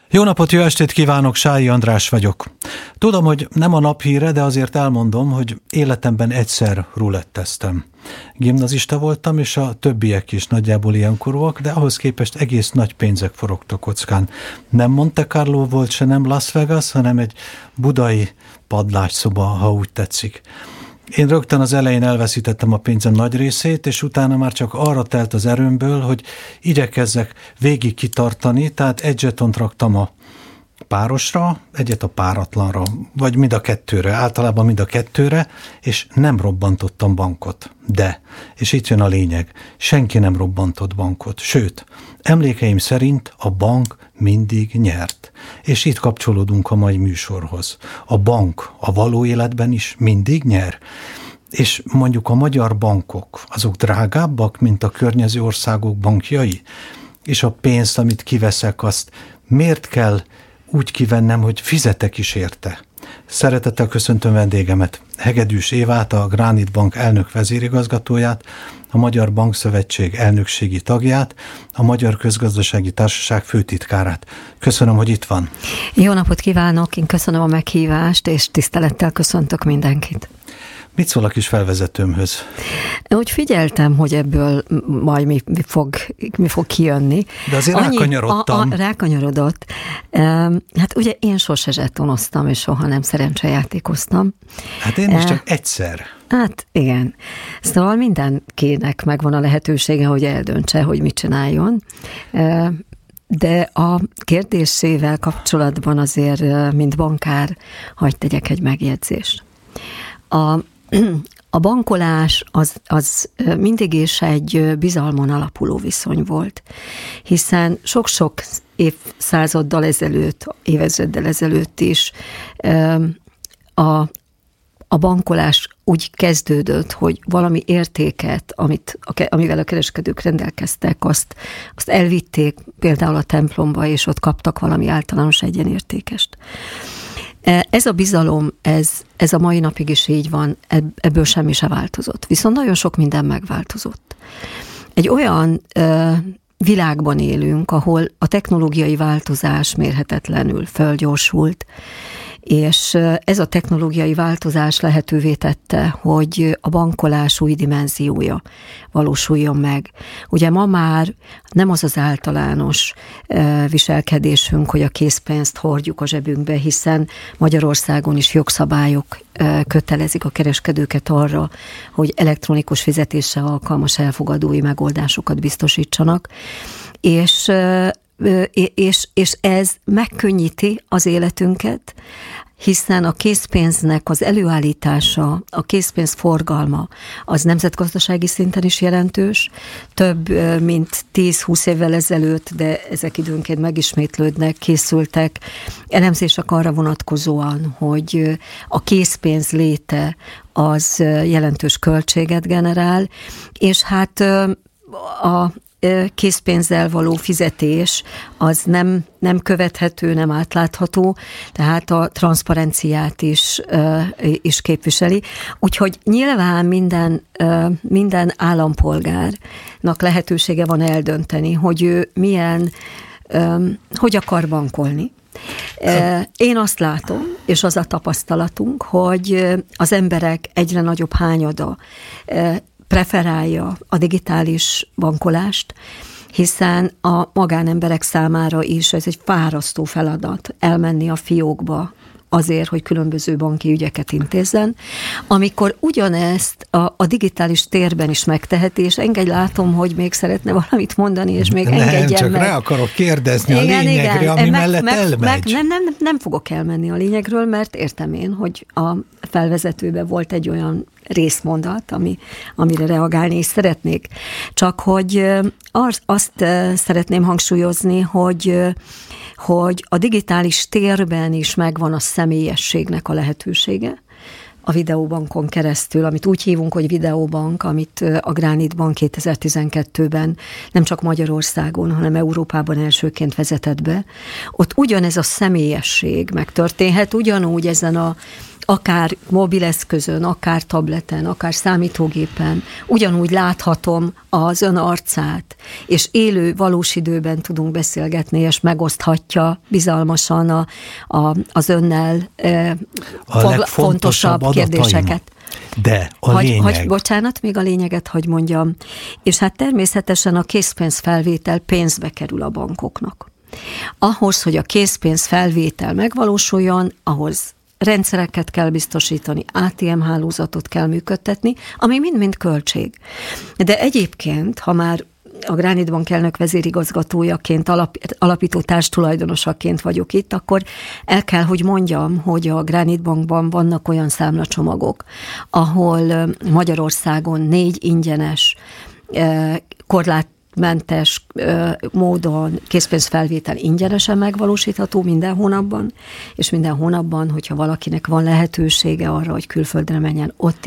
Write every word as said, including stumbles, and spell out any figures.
Jó napot, jó estét kívánok, Sályi András vagyok. Tudom, hogy nem a naphíre, de azért elmondom, hogy életemben egyszer ruletteztem. Gimnazista voltam, és a többiek is nagyjából ilyenkorúak, de ahhoz képest egész nagy pénzek forogtak kockán. Nem Monte Carlo volt, se nem Las Vegas, hanem egy budai padlásszoba, ha úgy tetszik. Én rögtön az elején elveszítettem a pénzem nagy részét, és utána már csak arra telt az erőmből, hogy igyekezzek végig kitartani, tehát egy zsetont raktam a párosra, egyet a páratlanra, vagy mind a kettőre, általában mind a kettőre, és nem robbantottam bankot. De, és itt jön a lényeg, senki nem robbantott bankot, sőt, emlékeim szerint a bank mindig nyert. És itt kapcsolódunk a mai műsorhoz. A bank a való életben is mindig nyer. És mondjuk a magyar bankok, azok drágábbak, mint a környező országok bankjai? És a pénzt, amit kiveszek, azt miért kell úgy kivennem, hogy fizetek is érte? Szeretettel köszöntöm vendégemet, Hegedűs Évát, a Granit Bank elnök vezérigazgatóját, a Magyar Bankszövetség elnökségi tagját, a Magyar Közgazdasági Társaság főtitkárát. Köszönöm, hogy itt van. Jó napot kívánok, én köszönöm a meghívást, és tisztelettel köszöntök mindenkit. Mit szól a kis felvezetőmhöz? Úgy figyeltem, hogy ebből majd mi, mi, fog, mi fog kijönni. De azért Annyi, rákanyarodtam. A, a, rákanyarodott. Hát ugye én sose zsetonoztam, és soha nem szerencsejátékoztam. Hát én is csak egyszer. Hát igen. Szóval mindenkinek megvan a lehetősége, hogy eldöntse, hogy mit csináljon. De a kérdésével kapcsolatban azért, mint bankár, hadd tegyek egy megjegyzést. A A bankolás az, az mindig is egy bizalmon alapuló viszony volt, hiszen sok-sok évszázaddal ezelőtt, évezreddel ezelőtt is a, a bankolás úgy kezdődött, hogy valami értéket, amit, amivel a kereskedők rendelkeztek, azt, azt elvitték például a templomba, és ott kaptak valami általános egyenértékest. Ez a bizalom, ez, ez a mai napig is így van, ebből semmi se változott. Viszont nagyon sok minden megváltozott. Egy olyan ö, világban élünk, ahol a technológiai változás mérhetetlenül fölgyorsult, és ez a technológiai változás lehetővé tette, hogy a bankolás új dimenziója valósuljon meg. Ugye ma már nem az az általános viselkedésünk, hogy a készpénzt hordjuk a zsebünkbe, hiszen Magyarországon is jogszabályok kötelezik a kereskedőket arra, hogy elektronikus fizetéssel alkalmas elfogadói megoldásokat biztosítsanak, és És, és ez megkönnyíti az életünket, hiszen a készpénznek az előállítása, a készpénz forgalma az nemzetgazdasági szinten is jelentős. Több mint tíz-húsz évvel ezelőtt, de ezek időnként megismétlődnek, készültek elemzések arra vonatkozóan, hogy a készpénz léte az jelentős költséget generál, és hát a készpénzzel való fizetés az nem, nem követhető, nem átlátható, tehát a transzparenciát is, is képviseli. Úgyhogy nyilván minden, minden állampolgárnak lehetősége van eldönteni, hogy ő milyen, hogy akar bankolni. Én azt látom, és az a tapasztalatunk, hogy az emberek egyre nagyobb hányada preferálja a digitális bankolást, hiszen a magánemberek számára is ez egy fárasztó feladat elmenni a fiókba azért, hogy különböző banki ügyeket intézzen, amikor ugyanezt a, a digitális térben is megteheti, és engedj látom, hogy még szeretne valamit mondani, és még nem, engedjen csak meg. rá akarok kérdezni igen, a lényegre, igen. ami meg, mellett meg, elmegy. Meg, nem, nem, nem fogok elmenni a lényegről, mert értem én, hogy a felvezetőben volt egy olyan részmondat, ami, amire reagálni is szeretnék. Csak hogy az, azt szeretném hangsúlyozni, hogy, hogy a digitális térben is megvan a személyességnek a lehetősége, a videóbankon keresztül, amit úgy hívunk, hogy videóbank, amit a Granit Bank kétezer-tizenkettőben nem csak Magyarországon, hanem Európában elsőként vezetett be. Ott ugyanez a személyesség megtörténhet, ugyanúgy ezen a akár mobileszközön, akár tableten, akár számítógépen ugyanúgy láthatom az ön arcát, és élő, valós időben tudunk beszélgetni, és megoszthatja bizalmasan a, a, az önnel e, a fog, legfontosabb fontosabb kérdéseket. De a hagy, lényeg... Hagy, bocsánat, még a lényeget hagy mondjam. És hát természetesen a készpénzfelvétel pénzbe kerül a bankoknak. Ahhoz, hogy a készpénzfelvétel megvalósuljon, ahhoz rendszereket kell biztosítani, á té em hálózatot kell működtetni, ami mind-mind költség. De egyébként, ha már a Granit Bank elnök vezérigazgatójaként, alap, alapító társtulajdonosaként vagyok itt, akkor el kell, hogy mondjam, hogy a Granit Bankban vannak olyan számlacsomagok, ahol Magyarországon négy ingyenes, korlát mentes módon készpénzfelvétel ingyenesen megvalósítható minden hónapban, és minden hónapban, hogyha valakinek van lehetősége arra, hogy külföldre menjen, ott